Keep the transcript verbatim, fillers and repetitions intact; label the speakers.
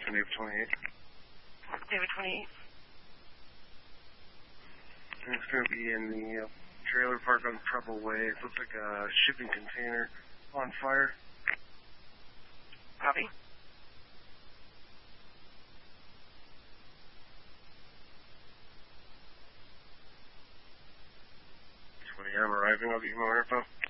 Speaker 1: from David twenty-eight.
Speaker 2: David twenty-eight.
Speaker 1: It's going to be in the uh, trailer park on Preble Way. It looks like a shipping container on fire.
Speaker 2: Copy.
Speaker 1: twenty, I'm arriving. I'll get you more info.